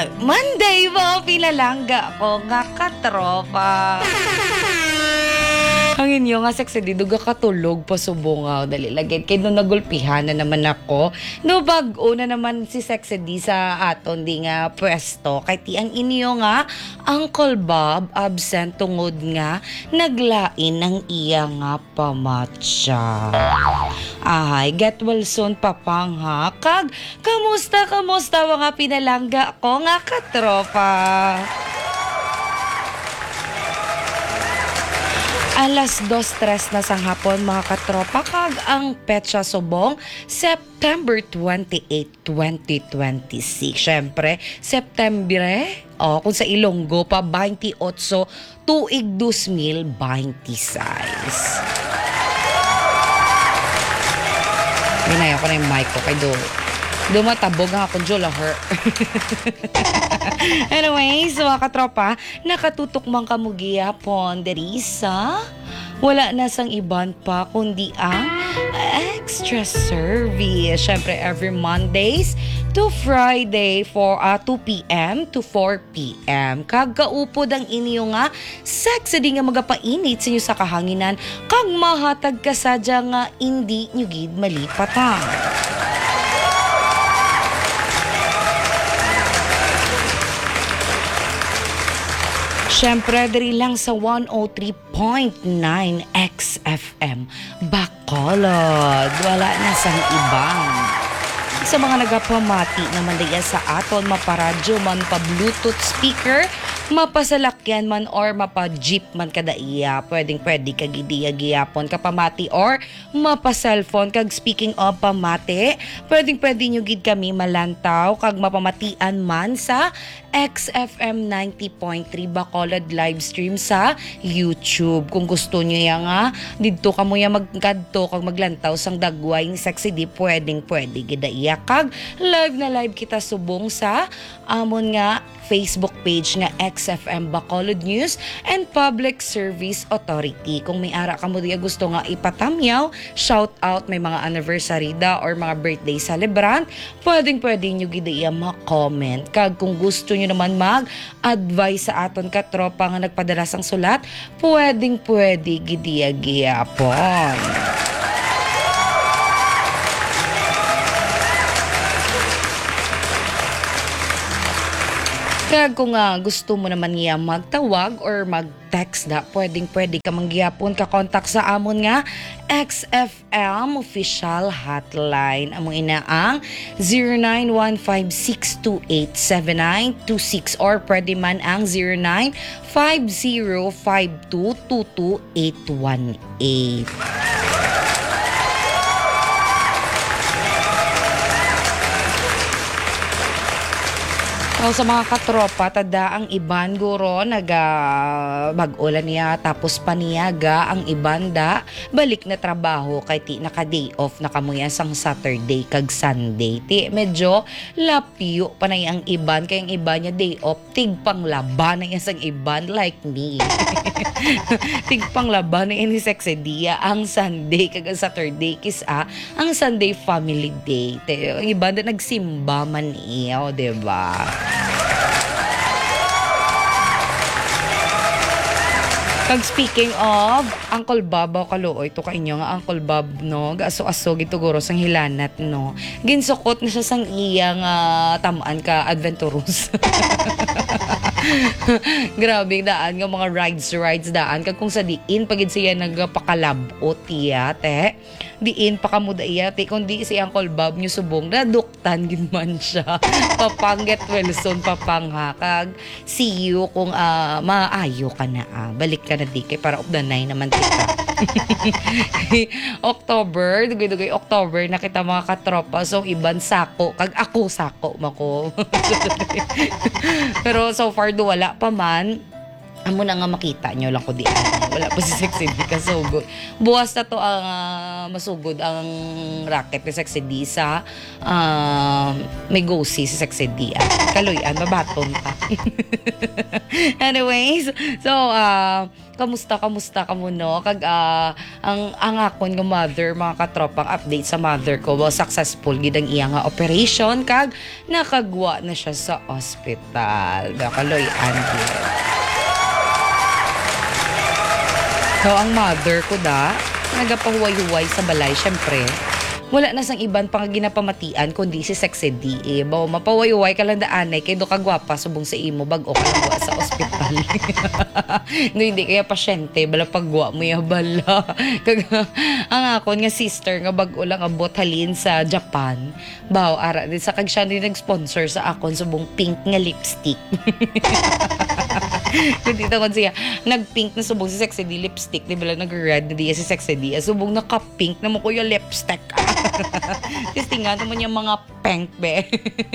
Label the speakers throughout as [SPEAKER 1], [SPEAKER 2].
[SPEAKER 1] Monday mo, pinalangga ko nga katropa. Ang inyo nga sexy di duga katulog pa subungaw dali lagid kay no nagulpihan na naman ako no bag-o na naman si sexy di sa aton di nga pwesto kay ti ang inyo nga Uncle Bob absent tungod nga naglain ng iya nga pamatcha. Ay, get well soon papang ha. Kag kamusta mga pinalangga ko nga katropa. Alas 2:03 na sa hapon mga katropa kag ang petsa subong September 28, 2026. Syempre, September, kung sa Ilonggo pa 28 tuig 2026. Binaya ko na yung mic ko kay dumatabog nga akong julaher. Anyways, mga katropa, nakatutok mang kamugiya ponderisa. Wala na sang iban pa kundi ang extra service. Syempre, every Mondays to Friday for 2 p.m. to 4 p.m. Kagaupod ang inyo nga sexy di nga magapainit sa inyo sa kahanginan kag mahatag ka sadya nga hindi nyo gid malipatan. Siyempre, diri lang sa 103.9 XFM Bacolod. Wala na sang ibang. Sa mga nagapamati naman diya sa aton, maparadyo man, pa-bluetooth speaker, mapasalakyan man or mapa-jeep man kada iya. Pwede kag idiyagiyapon kapamati or mapa-cellphone. Kag speaking of pamati, pwede nyo gid kami malantaw kag mapamatian man sa XFM 90.3 Bacolod live stream sa YouTube. Kung gusto nyo yan nga, dito ka mo yan magkadto kag maglantaw sang dagway ni sexy di pwede gida iya. Kag live kita subong sa amon nga Facebook page nga XFM Bacolod News and Public Service Authority. Kung may ara ka mo diya gusto nga ipatamyaw, shout out, may mga anniversary da or mga birthday celebrant, pwede nyo gid iya ma-comment. Kag kung gusto nyo naman mag-advise sa aton katropa nga nagpadala sang sulat, pwede gid iya giyapon. Kaya kung gusto mo naman niya magtawag or mag-text da, pwede ka manggiyapon ka contact sa amon nga XFM official hotline. Among ina ang 0915-628-7926 or pwede man ang 09505222-818. Sa mga katropa, tada ang iban guro mag-ulan niya tapos paniyaga ang ibanda balik na trabaho kay ti naka-day off na kamuya sang Saturday kag Sunday. Ti medyo lapyo pa na ang iban kay ang iba niya day off tigpang laban na yan sang iban like me. Tigpang laban na yan ni sexy dia ang Sunday kag ang Saturday kisa ang Sunday family day. Ang ibanda nagsimba man iyo, diba? Kag speaking of Uncle Bob, kaluoy to ka inyo nga Uncle Bob no, gaaso-aso gito guro sang hilanat no. Ginsukot na siya sang iyang tamaan ka adventurous. Grabe daan nga mga rides daan kag kung sa diin pagid siya nagpakalabot iya te. Diin pa kamuda iya te kundi si Uncle Bob nyo subong naduktan gid man siya. Papangget Wilson papangha kag see you kung maayo ka na balik ka na di kay para of the night naman kita. October, dugay October na kita mga katropa. So iban sako kag ako sako mako. Pero so far do wala pa man. Amo na nga makita nyo lang ko di wala pa si Sexy D kasugod. Buwas na to ang masugod ang racket ni Sexy D sa may go-see si Sexy D. Kaluyan, babaton ta. Anyways, so, kamusta ka mo, no? Kag, ang akon nga mother, mga katropang update sa mother ko, well, successful gid ang iya nga operation, kag nakagwa na siya sa ospital. Kaluyan gid. So, ang mother ko nagapahuway-huway sa balay, syempre. Wala na sang iban pang ginapamatian kundi si Sexy D. Bawa mapaway-way ka lang daanay kay do ka gwapa subong sa imo bag-o ka lang sa ospital. No, hindi kaya pasyente bala pagwa mo ya bala. Kag ang akon nga sister nga bag-o lang abot halin sa Japan. Baw ara din sa kag siya din nag-sponsor sa akon subong pink nga lipstick. Kundi tawag siya, nag-pink na subong si Sexy D lipstick, di ba lang nag-red na diya si Sexy D, subong naka-pink na mo ko yung lipstick. Tapos tingnan naman yung mga pink, be.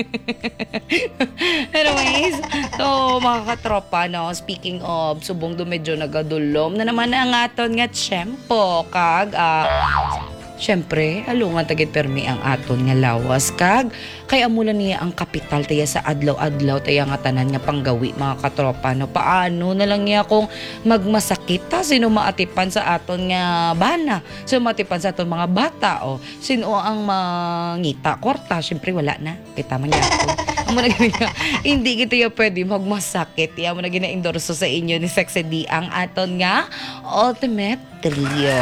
[SPEAKER 1] Anyways, so mga katropa, no, speaking of, subong do medyo nagadulom na naman ang aton nga tiyempo, kag, syempre, alungan tagit permi ang aton nga lawas kag kay amula niya ang kapital taya sa adlaw-adlaw taya nga tanan nga panggawi mga katropa, no, paano na lang niya kung magmasakit ta sino maatipan sa aton nga bana, sino maatipan sa aton mga bata o sino ang mangita korta, syempre wala na kita man gyapon amo na gani hindi kita ya pwede magmasakit ya mo na gina-endorso sa inyo ni Sexy D ang aton nga Ultimate Trio.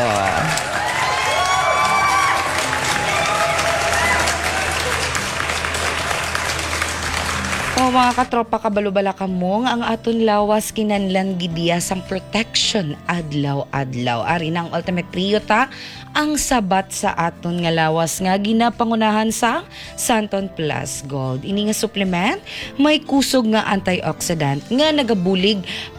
[SPEAKER 1] O mga katropa, kabalubala ka mo nga ang aton lawas kinanlan gidiya sang protection adlaw-adlaw. Ari na ang Ultimate Trio ta ang sabat sa aton nga lawas nga ginapangunahan sa Santon Plus Gold. Ini nga supplement may kusog nga antioxidant nga nagabulig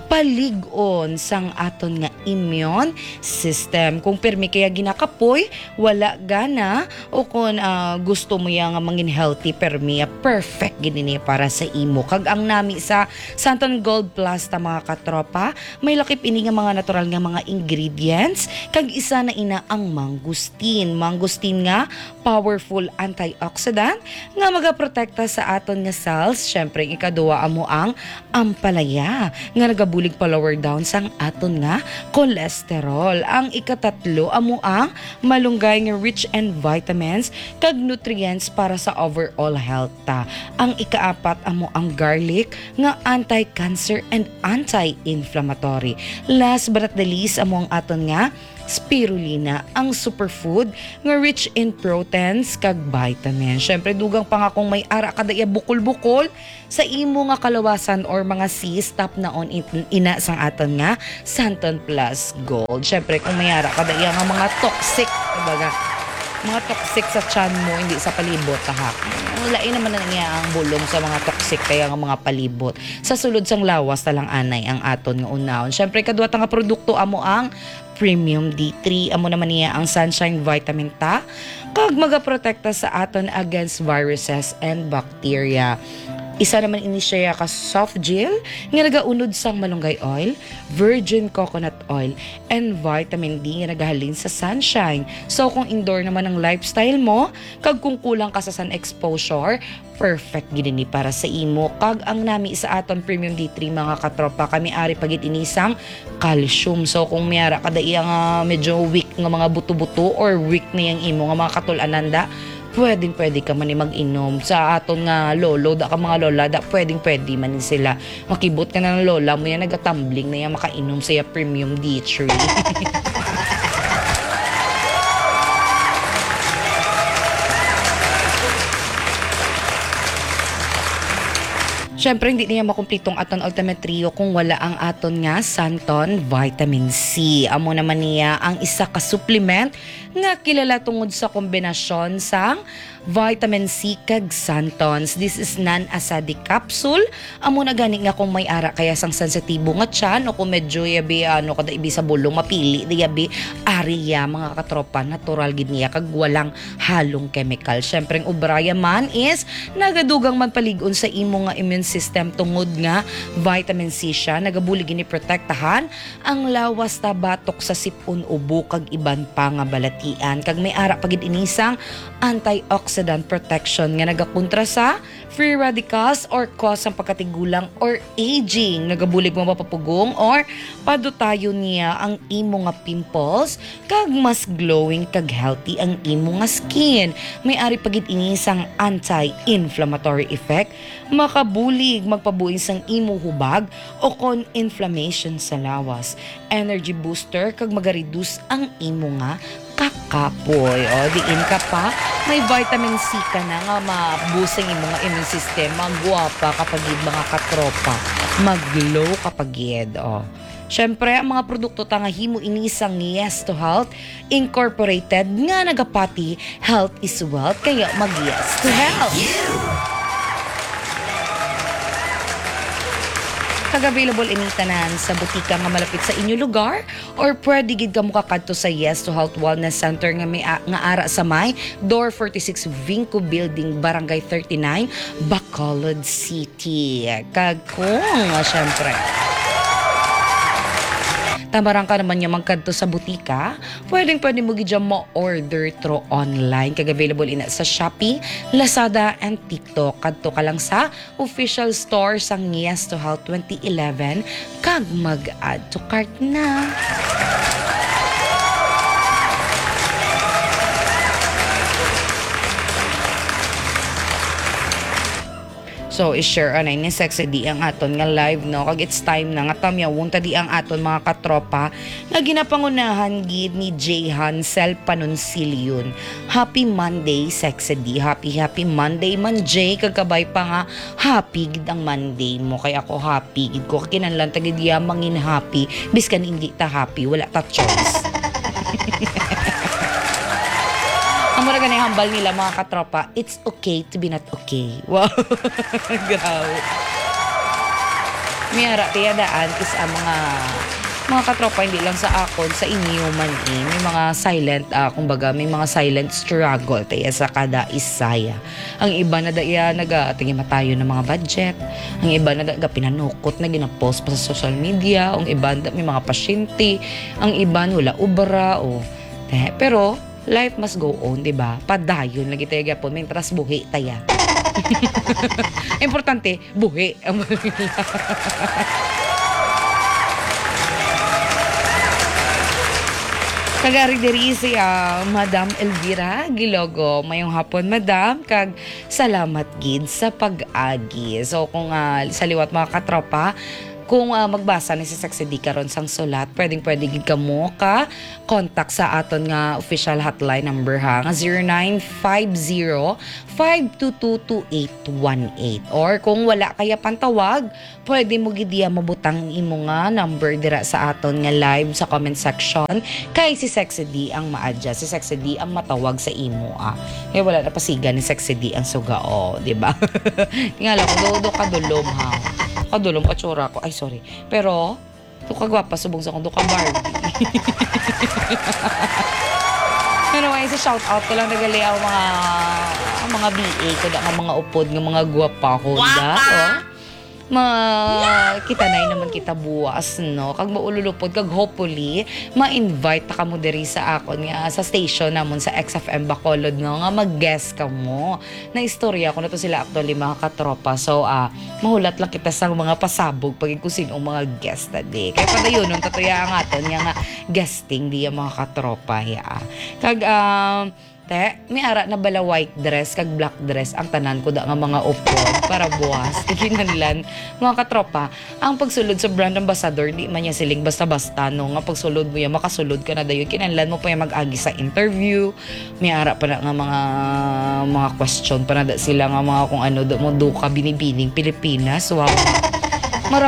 [SPEAKER 1] palig-on sang aton nga immune system. Kung permi kaya ginakapoy, wala gana o kung gusto mo yang mangin healthy permi, perfect ginini para sa imo. Kag ang nami sa Santon Gold Plus ta mga katropa, may lakip ini nga mga natural nga mga ingredients, kag isa na ina ang mangustin. Mangustin nga powerful antioxidant nga magaprotekta sa aton nga cells. Syempre ikaduwa amo ang ampalaya nga nagabulig pa lower down sang aton nga cholesterol. Ang ikatatlo amo ang malunggay nga rich in vitamins kag nutrients para sa overall health ta. Ang ikaapat amo ang garlic nga anti-cancer and anti-inflammatory. Last but not the least amo ang aton nga spirulina, ang superfood nga rich in proteins kag vitamins. Syempre dugang pa nga kung may ara kada iya bukol-bukol sa imo nga kalawasan or mga sis top na on ina sang aton nga Santon Plus Gold. Syempre kung may ara kada iya nga mga toxic, kumbaga mga toxic sa tiyan mo, hindi sa palibot ha. Lain naman na niya ang bulong sa mga toxic kaya nga mga palibot. Sa sulod sang lawas talang anay ang aton nga unahon. Syempre kadua nga produkto amo ang Premium D3, amo naman niya ang Sunshine Vitamin ta kag magaprotekta sa aton against viruses and bacteria. Isa naman ini siya ka soft gel nga nagaunod sang malunggay oil, virgin coconut oil, and vitamin D nga nagahalin sa sunshine. So kung indoor naman ang lifestyle mo, kag kung kulang ka sa sun exposure, perfect gid ni para sa imo. Kag ang nami sa aton Premium D3 mga katropa, kami ari pagit inisang calcium. So kung mayara kada iya medyo weak nga mga buto-buto or weak na yang imo nga mga katul-ananda, pwede ka man mag-inom. Sa aton nga lolo, da ka mga lola, da pwede man sila. Makibot ka na ng lola mo yan, nagatumbling na yan, makainom sa Premium D3. Syempre, hindi niya makumplitong aton Ultimate Trio kung wala ang aton nga Santon Vitamin C. Amo naman niya ang isa ka supplement nga kilala tungod sa kombinasyon sang vitamin C kag santons. This is non-acidic capsule. Amo na gani nga kung may ara kaya sang sensitibo nga tiyan o kung medyo yabi kada ibi sa bulong mapili di yabi ariya mga katropa natural gid niya kag walang halong chemical. Syempre ang ubraya man is nagadugang man paligon sa imo nga immune system tungod nga vitamin C siya nagabulig ni protektahan ang lawas ta batok sa sipon ubo kag iban pa nga balatian kag may ara pagid inisang antioxidant protection nga nagakontra sa free radicals or cause ang pagkatigulang or aging nagabulig mo mapapugong or padutayon niya ang imo nga pimples kag mas glowing kag healthy ang imo nga skin may ari pagid inisang anti-inflammatory effect makabulig magpabuing sang imo hubag o kon inflammation sa lawas energy booster kag magareduce ang imo nga kakapoy. O, diin ka pa, may vitamin C ka na nga mabusing yung mga immune system. Magwapa kapag mga katropa. Mag-glow kapag o. Siyempre, ang mga produkto nga himo inisang Yes to Health Incorporated nga nagapati Health is Wealth. Kaya mag-Yes to Health. Kag-available initanan sa butika nga malapit sa inyo lugar or pwede gid ka mo kakadto sa Yes to Health Wellness Center nga may nga ara sa may Door 46 Vinco Building Barangay 39 Bacolod City. Kag kung syempre tamarang ka naman niya magkadto sa butika, pwede mo gidya mo-order through online. Kag-available ina sa Shopee, Lazada, and TikTok. Kadto ka lang sa official store sang Yes to Health 2011 kag mag-add to cart na. So, i-share anay ni Sexy D ang aton nga live, no? Kag it's time na nga tamyawon ta di ang aton mga katropa nga ginapangunahan gid ni J. Hansel Panoncilion. Happy Monday, Sexy D. Happy Monday man, J. Kagkabay pa nga, happy gid ang Monday mo. Kaya ako happy gid ko. Kinanlan ta gid mangin happy. Biskan hindi ta happy, wala ta choice. Ang mura ganay hambal nila mga katropa, it's okay to be not okay. Wow. Grabe. Miyara, tiyadaan is ang mga katropa, hindi lang sa akon, sa inyo man eh. May mga silent, kumbaga, may mga silent struggle tayo sa kada isaya. Ang iba na daya tingin matayo ng mga budget. Ang iba na pinanukot na ginapost pa sa social media. Ang iba may mga pasyente. Ang iba wala ubra. Pero, life must go on, di ba? Padayon lagi tayo gapon, mentras buhi taya. Importante, buhi. Kagari diri siya, Madam Elvira Gilogo. Mayong hapon, Madam. Kag salamat gid sa pag-agi. So, kung sa liwat mga katropa, kung magbasa ni si Sexy D karon sang sulat, pwede gid kamo ka contact sa aton nga official hotline number ha, nga 0950-522-2818. Or kung wala kaya pantawag, pwede mo gid mabutang imo nga number dira sa aton nga live sa comment section kay si Sexy D ang ma-adjust. Si Sexy D ang matawag sa imo Kaya wala na pasiga ni Sexy D ang sugao, di ba? Tingala ko do kadulom ha. Kadulong katsura ko. Ay, sorry. Pero, ito kagwapa, subong sa kundo ka Barbie. Anyway, sa shout out ko lang nagali ang mga BA ko na mga upod ng mga gwapa ko. Kita na naman kita buwas, no? Kag maululupod, kag hopefully, ma-invite ka mo diri sa akon nga sa station namon sa XFM Bacolod, no? Nga mag-guest ka mo. Na istorya ko na to sila actually mga katropa. So, mahulat lang kita sa mga pasabog pag kung sinong mga guest na di. Kaya padayon, nung tatuya ang aton nga guesting di mga katropa. Kag, may ara na bala white dress kag black dress ang tanan ko da nga mga upod para buwas. Kinahanglan mga katropa, ang pagsulod sa brand ambassador di man niya siling basta-basta no nga pagsulod mo ya makasulod ka na dayon kinahanglan mo pa ya mag-agi sa interview. May ara pa na nga mga question pa na da sila nga mga kung ano do mo ka binibining Pilipinas. Wow.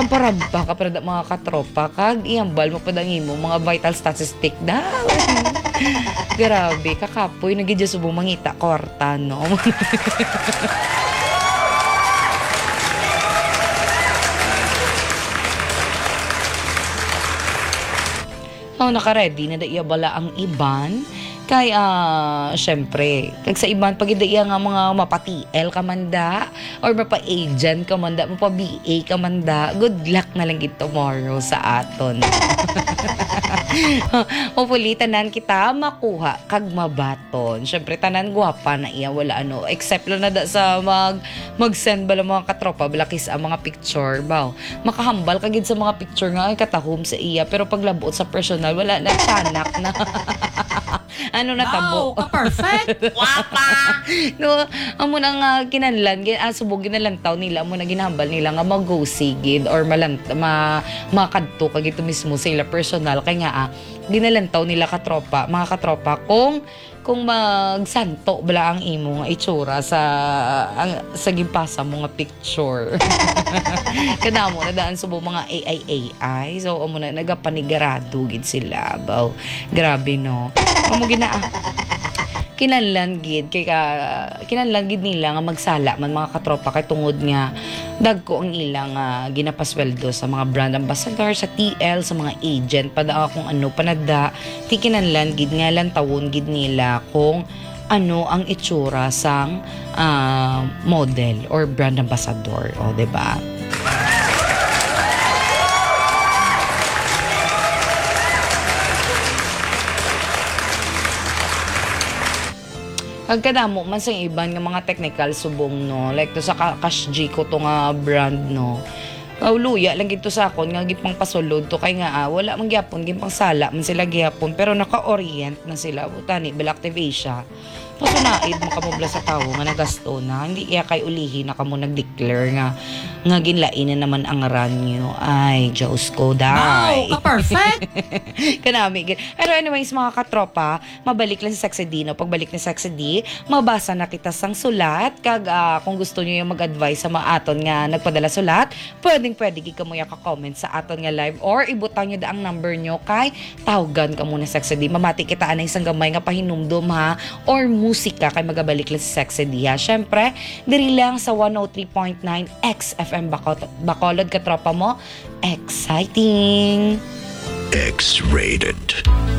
[SPEAKER 1] Marampa-rampa ka para da mga katropa kag iambal mo pa dang imo mga vital statistic daw. Grabe, kakapoy, nagidya subong mangita korta, no? Oh, naka-ready na daiya bala ang iban. Kay, syempre, kag sa iban, pag idaiya nga mga mapa-TL kamanda, or mapa-agent kamanda, mapa-BA kamanda, good luck na lang gid tomorrow sa aton. Hopefully, tanan kita makuha kag mabaton. Syempre, tanan gwapa na iya, wala ano, except lang na da sa mag-send bala mga katropa, balakis ang mga picture, baw. Makahambal kagid sa mga picture nga, ay katahom sa iya, pero paglabot sa personal, wala na, tiyanak na. Ano na tabo?
[SPEAKER 2] Wow, ka-perfect! Wapa!
[SPEAKER 1] No, amo nang kinanlan, subog ginalantaw nila, amo na ginahambal nila nga mag-go sigid or makadto kag ito mismo sila personal kay nga ginalantaw nila katropa, mga katropa kung magsanto bala ang imo nga itsura sa gimpasa mo nga picture. Kada mo na daan subo mga AI. So amo na nagapanigarado gid sila. Baw, grabe no. Amo kinanlan gid nila nga magsala man mga katropa kay tungod nga dagko ang ilang ginapasweldo sa mga brand ambassador, sa TL, sa mga agent pada kung ano panada ti kinanlan gid nga lantawon gid nila kung ano ang itsura sang model or brand ambassador, o di ba? Agkadamo man sa iban nga mga technical subong no, like to sa Cash G ko to nga brand no. Luya lang gito sa akon nga gipang pasulod to kay nga wala man gyapon gipang sala man sila gyapon pero naka-orient na sila butani Belactive Asia. Pasunaid mo kamo sa tawo nga nagasto na hindi iya kay ulihin na kamo nag-declare nga ginlain na naman ang ranyo. Ay, Diyos ko, day.
[SPEAKER 2] Wow, ka-perfect!
[SPEAKER 1] Kanami. Pero anyways, mga katropa, mabalik lang si Sexy D, no? Pagbalik ni Sexy D, mabasa na kita sang sulat. Kag kung gusto nyo yung mag-advise sa mga aton nga nagpadala sulat, pwede ka mo yung ka-comment sa aton nga live or ibutang nyo da ang number nyo kay tawagan ka muna Sexy D. Mamati kita anay isang gamay nga pahinumdum ha or musika kay magabalik lang si Sexy D ha. Syempre, diri lang sa 103.9 XFM Bacolod katropa mo. Exciting!
[SPEAKER 3] X-rated.